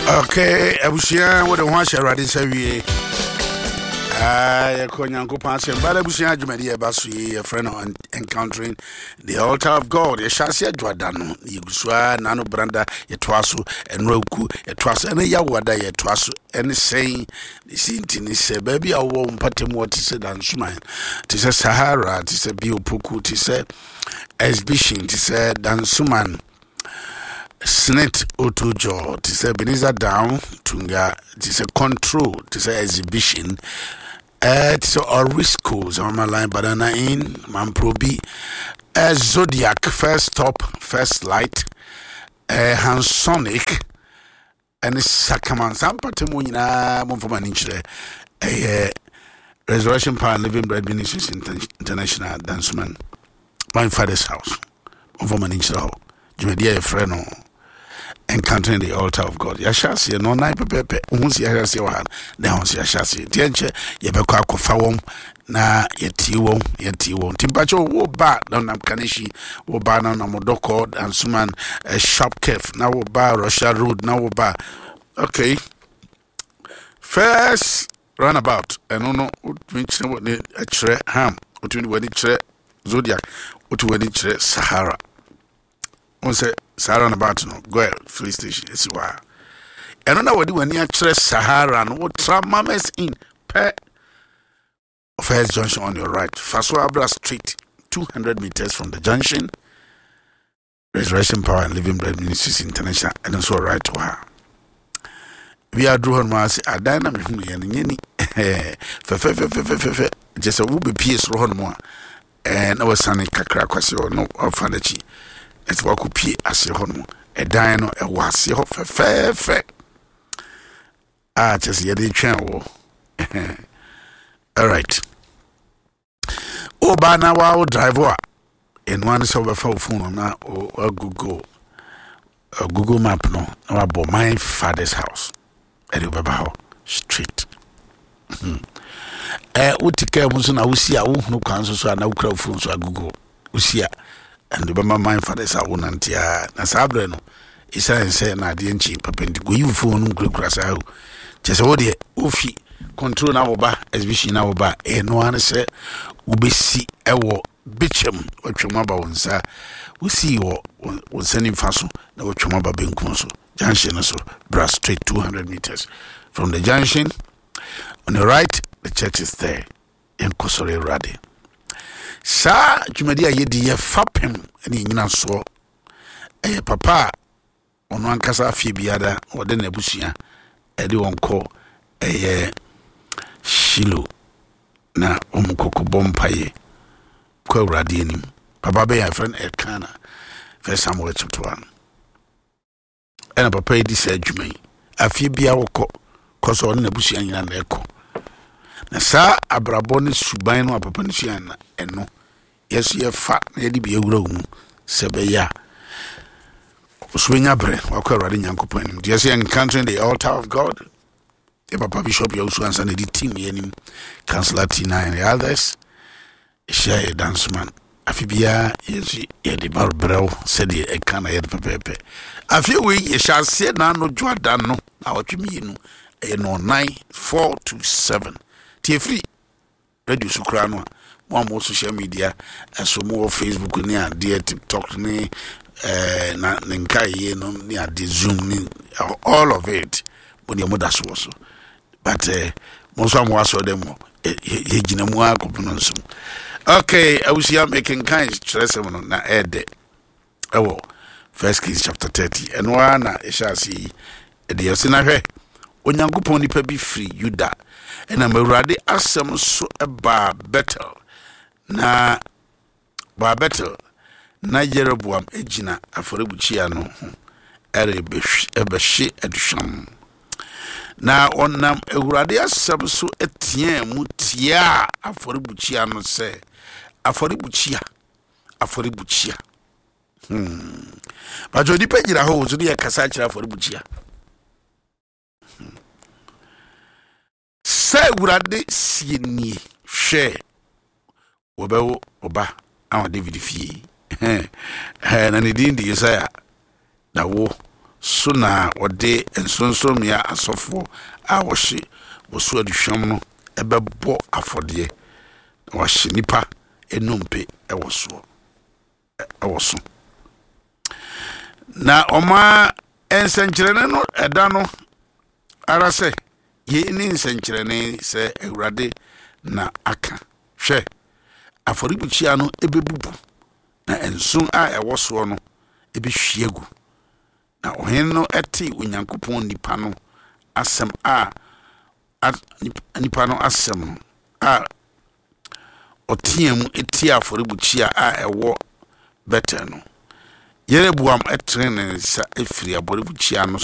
Okay, abusia wo de ho ahye rade sawie. Konyanko pass and bad abusia adwumade e ba so ye friend on encountering the altar of God. Ye shase adwadano, ye gusua nano branda ye toaso enroku ye toaso ene yawada ye toaso ene sei the sinti ni se baby awo mpatem what se dan suman. Ti se Sahara, ti se Biopoku, ti se exhibition, ti se dan suman. Snit Otojo, to say Beniza down, Tunga, to say control, to say exhibition, to say Oriscos on my line, banana in, Mamprobi, Zodiac, first stop, first light, Hansonic, and Sakaman, Sampatemuna, Monfomaninche, Resurrection Power Living Bread Ministries International Danceman, my father's house, Monfomaninche, Jumedia Freno. Encountering the altar of God. Yashasi no nai pepe unsi yashasi wa na unsi yashasi tienche yebekwa kofa wom na yetiwo timpacho wo ba na namkanishi wo ba na modoko and suman shop kef na wo ba Russia Road na wo ba. Okay, first runabout no utwinchire wo ne akire ham utwini wani kire Zodiac utwani kire Sahara. On say Sahara about no go free station is why. And on our when you Sahara and what mamas in per first junction on your right, Faswabra Street, 200 meters from the junction. Resurrection Power and Living Bread Ministries International, and also right to her. We are drawing mass a dynamic and just a whoopee piece rohon more. And our son Kakra Kwasi or no orphanage. It's what could be as a home, a dino, a was your fair. Just yet in channel. All right. Oh, by now, our driver in one is over phone now or Google map no, about my father's house at Ubabao Street. Utika Musuna Usia, no council, so I know crowd phones so I Google Usia. And the my father's are one antia, Nasabreno. Is I say, na the enchi, papendigo, you phone, great grass out. Just all the Ufi control now ba, as we see now ba, and no one say, Ubisi, Ewo, Bitcham, or Chumaba, and sir, we see you was sending Faso, no Chumaba Benconso, junction also, Brass Street 200 meters. From the junction, on the right, the church is there, in Kosore Radi. Sa jumadia yedi ye fapem ene nyina so papa ono ankasa afie biada ode na busua ede wonko Shilo na omukoko bompaye kwa urade anim papa be ya friend Elkana first Samuel chapter 1 ena papa edi sa adwuma afie bia wokọ koso ode na busua nyina na ekọ na sa abrabo ne suban no papa ne sua na eno yes ye fa na ye di bi ewura mu sebeya uswenya bre wakwa rade nyankopon nim yes encountering the altar of God. The papa bishop you also answer the team ye nim Councillor Tina and the others share dance man afibia yes ye di barbro said ye kana ye pepepe afi we ye shall say na no dwoada no na otwemi no e no 9427 tie free radio sukra no more social media and so more Facebook ni ade TikTok ni na nkai no ni ade Zoom ni all of it when you mother so but most of us them ye gina mu akopono so. Okay, I was here making kind stress na ede ewo First Kings chapter 30 and one I shall see the yosina hwe onyankopon ni pa bi free Juda and amawrade asem so eba better na ba better na Jeroboam ejina aforebuchia no ebehwe adusham na onam awurade asem so etia mu tia aforebuchia no se aforebuchia ba jodi pejira ho zo de kasa kira aforebuchia se awurade sieni hwe obewo oba awon David fie na ne din di Isaiah da wo so na wɔde nsonsommia asɔfoɔ a wɔhye wɔso aduhwam no ɛbɛbɔ afɔdeɛ na wɔhye nipa enumpe ɛwɔ so na ɔma nsɛnkyerɛnne no ɛda no ara sɛ yɛn ne nsɛnkyerɛnne sɛ Awurade na aka hwɛ afɔrebukyia no ɛbɛbubu na nson a ɛwɔ soɔ no ɛbɛhwie gu na ɔhene no ɛte Onyankopɔn nipa no asɛm nipa no asɛm no a ɔteɛ mu ɛti afɔrebukyia a ɛwɔ Betel no Yeroboam ɛtene ne nsa ɛfiri afɔrebukyia no